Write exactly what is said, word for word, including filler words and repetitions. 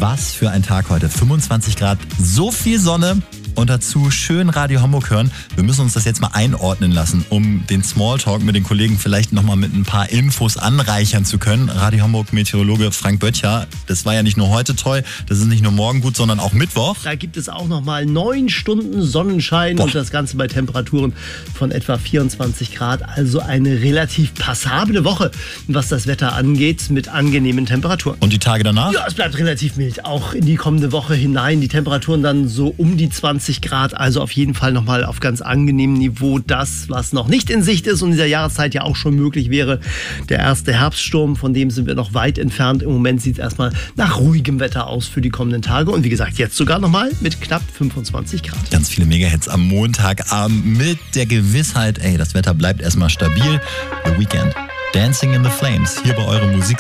Was für ein Tag heute. fünfundzwanzig Grad, so viel Sonne und dazu schön Radio Hamburg hören. Wir müssen uns das jetzt mal einordnen lassen, um den Smalltalk mit den Kollegen vielleicht nochmal mit ein paar Infos anreichern zu können. Radio Hamburg Meteorologe Frank Böttcher, das war ja nicht nur heute toll, das ist nicht nur morgen gut, sondern auch Mittwoch. Da gibt es auch nochmal neun Stunden Sonnenschein Boah. und das Ganze bei Temperaturen von etwa vierundzwanzig Grad. Also eine relativ passable Woche, was das Wetter angeht, mit angenehmen Temperaturen. Und die Tage danach? Ja, es bleibt relativ mild, auch in die kommende Woche hinein. Die Temperaturen dann so um die zwanzig Grad, also auf jeden Fall nochmal auf ganz angenehmem Niveau. Das, was noch nicht in Sicht ist und in dieser Jahreszeit ja auch schon möglich wäre, der erste Herbststurm, von dem sind wir noch weit entfernt. Im Moment sieht es erstmal nach ruhigem Wetter aus für die kommenden Tage und wie gesagt, jetzt sogar nochmal mit knapp fünfundzwanzig Grad. Ganz viele Megahits am Montagabend mit der Gewissheit, ey, das Wetter bleibt erstmal stabil. The Weekend, Dancing in the Flames, hier bei eurem Musik.